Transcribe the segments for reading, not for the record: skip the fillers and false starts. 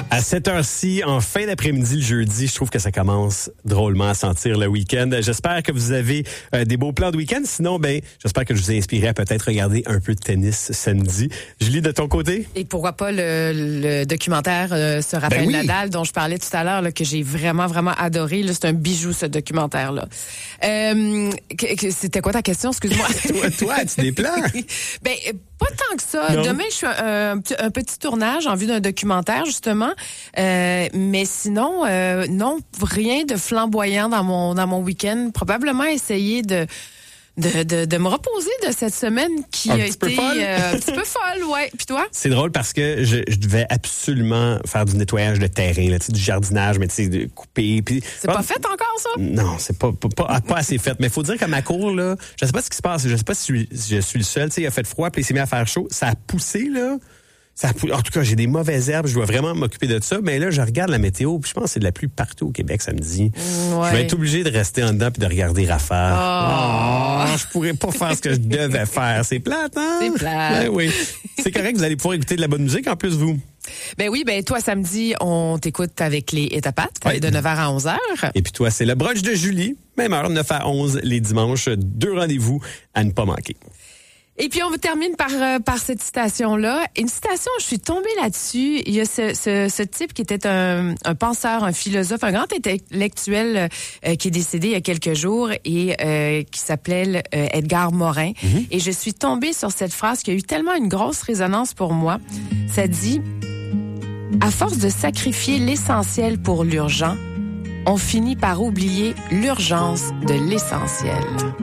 À cette heure-ci, en fin d'après-midi, le jeudi, je trouve que ça commence drôlement à sentir le week-end. J'espère que vous avez des beaux plans de week-end. Sinon, j'espère que je vous ai inspiré à peut-être regarder un peu de tennis samedi. Julie, de ton côté? Et pourquoi pas le documentaire sur Rafael Nadal dont je parlais tout à l'heure, là, que j'ai vraiment, vraiment adoré. Là, c'est un bijou, ce documentaire-là. C'était quoi ta question? Excuse-moi. toi, as-tu des plans? Pas tant que ça. Non. Demain, je suis un petit tournage en vue d'un documentaire, justement. Mais sinon, non, rien de flamboyant dans mon week-end. Probablement essayer de me reposer de cette semaine qui a été un petit peu folle, ouais. Puis toi? C'est drôle parce que je devais absolument faire du nettoyage de terrain, là, du jardinage, mais de couper. Puis c'est pas fait encore, ça? Non, c'est pas assez fait. Mais il faut dire qu'à ma cour, là, je sais pas ce qui se passe. Je sais pas si je suis le seul. Il a fait froid, puis il s'est mis à faire chaud. Ça a poussé, là. En tout cas, j'ai des mauvaises herbes, je dois vraiment m'occuper de ça. Mais là, je regarde la météo, puis je pense que c'est de la pluie partout au Québec samedi. Ouais. Je vais être obligé de rester en dedans puis de regarder rafale. Je pourrais pas faire ce que je devais faire. C'est plate, hein? C'est plate. Oui. C'est correct, vous allez pouvoir écouter de la bonne musique en plus, vous. Toi, samedi, on t'écoute avec les Étapates de 9h à 11h. Et puis toi, c'est le brunch de Julie, même heure, 9 à 11 les dimanches. 2 rendez-vous à ne pas manquer. Et puis, on termine par cette citation-là. Une citation, je suis tombée là-dessus. Il y a ce type qui était un penseur, un philosophe, un grand intellectuel qui est décédé il y a quelques jours et qui s'appelait Edgar Morin. Mm-hmm. Et je suis tombée sur cette phrase qui a eu tellement une grosse résonance pour moi. Ça dit « À force de sacrifier l'essentiel pour l'urgent, on finit par oublier l'urgence de l'essentiel. »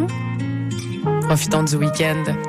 Profitons du week-end.